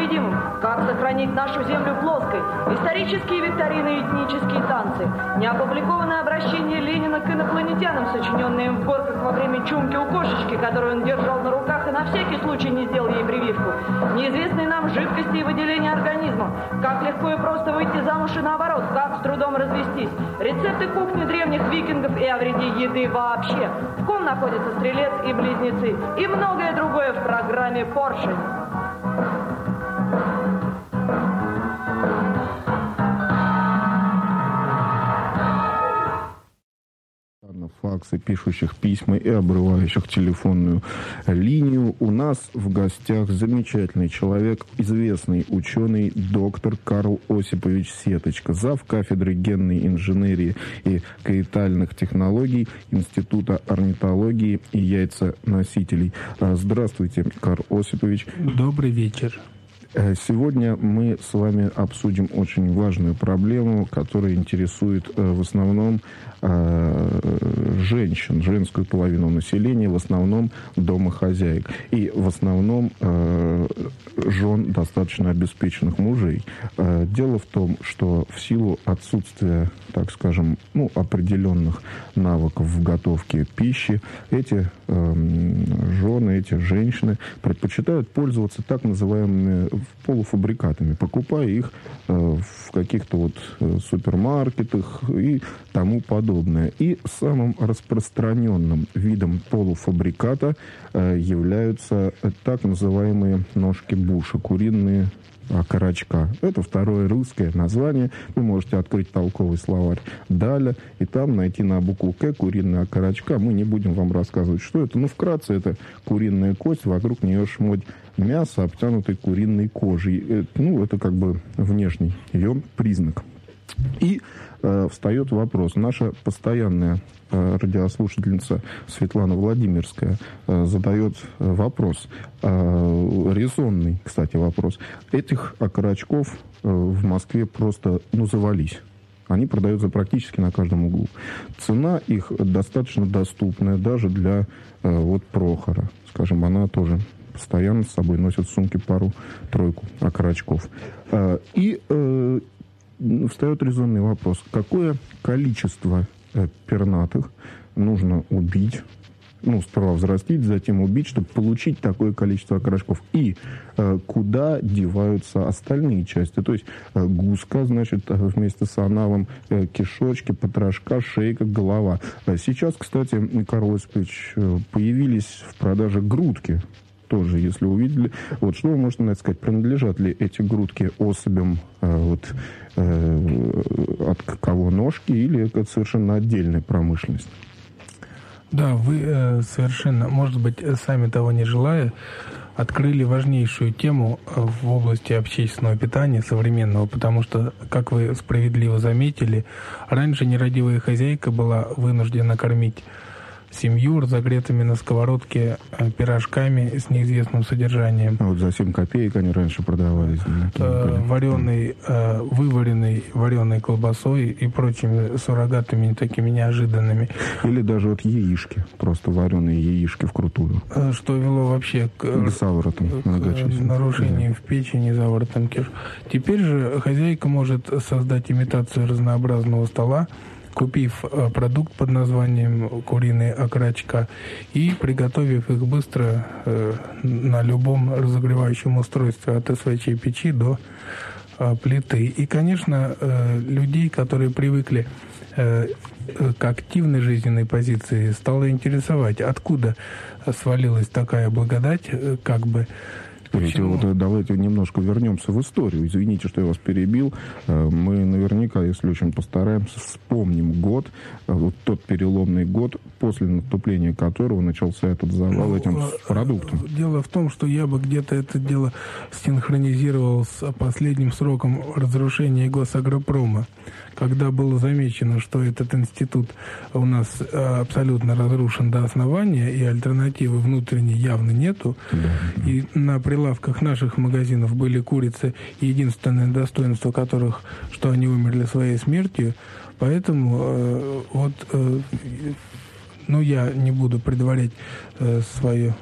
непобедимым. Как сохранить нашу землю плоской. Исторические викторины и этнические танцы. Неопубликованное обращение Ленина к инопланетянам, сочиненное им в горках во время чумки у кошечки, которую он держал на руках и на всякий случай не сделал ей прививку. Неизвестные нам жидкости и выделения организма. Как легко и просто выйти замуж и наоборот. Как с трудом развестись. Рецепты кухни древних викингов и о вреде еды вообще. В ком находится стрелец и близнецы. И многое другое в программе «Поршень». Факсы, пишущих письма и обрывающих телефонную линию. У нас в гостях замечательный человек, известный ученый, доктор Карл Осипович Сеточка, зав. Кафедры генной инженерии и каэтальных технологий Института орнитологии и яйценосителей. Здравствуйте, Карл Осипович. Добрый вечер. Сегодня мы с вами обсудим очень важную проблему, которая интересует в основном женщин, женскую половину населения, в основном домохозяек и в основном жен достаточно обеспеченных мужей. Дело в том, что в силу отсутствия, так скажем, определенных навыков в готовке пищи, эти жены, эти женщины предпочитают пользоваться так называемыми полуфабрикатами, покупая их в каких-то супермаркетах и тому подобное. И самым распространенным видом полуфабриката являются так называемые ножки буша, куриные окорочка. Это второе русское название. Вы можете открыть толковый словарь Даля и там найти на букву «К» куриная окорочка. Мы не будем вам рассказывать, что это. Вкратце, это куриная кость, вокруг нее шмоть мяса, обтянутой куриной кожей. Это как бы внешний ее признак. И встает вопрос. Наша постоянная радиослушательница Светлана Владимирская задает вопрос, резонный, кстати, вопрос. Этих окорочков в Москве просто завались. Они продаются практически на каждом углу. Цена их достаточно доступная даже для Прохора. Скажем, она тоже постоянно с собой носит в сумке пару-тройку окорочков. И встает резонный вопрос. Какое количество пернатых нужно убить, сперва взрастить, затем убить, чтобы получить такое количество окорочков? И куда деваются остальные части? То есть гуска, вместе с анавом, кишочки, потрошка, шейка, голова. Сейчас, кстати, Карл Осипович, появились в продаже грудки. Тоже, если увидели. Что вы можете на это сказать? Принадлежат ли эти грудки особям от кого ножки, или это совершенно отдельная промышленность? Да, вы совершенно, может быть, сами того не желая, открыли важнейшую тему в области общественного питания современного, потому что, как вы справедливо заметили, раньше нерадивая хозяйка была вынуждена кормить семью разогретыми на сковородке пирожками с неизвестным содержанием. За 7 копеек они раньше продавались. Вареной, вываренной вареной колбасой и прочими суррогатами такими неожиданными. Или даже яички, просто вареные яички вкрутую. Что вело вообще к нарушениям в печени, заворотам киш. Теперь же хозяйка может создать имитацию разнообразного стола, купив продукт под названием куриные окорочка и приготовив их быстро на любом разогревающем устройстве от СВЧ печи до плиты. И, конечно, людей, которые привыкли к активной жизненной позиции, стало интересовать, откуда свалилась такая благодать, Давайте немножко вернемся в историю. Извините, что я вас перебил. Мы наверняка, если очень постараемся, вспомним год, тот переломный год, после наступления которого начался этот завал этим продуктом. Дело в том, что я бы где-то это дело синхронизировал с последним сроком разрушения Госагропрома, когда было замечено, что этот институт у нас абсолютно разрушен до основания, и альтернативы внутренней явно нету. И на прилавках наших магазинов были курицы, единственное достоинство которых, что они умерли своей смертью. Поэтому я не буду предварять свое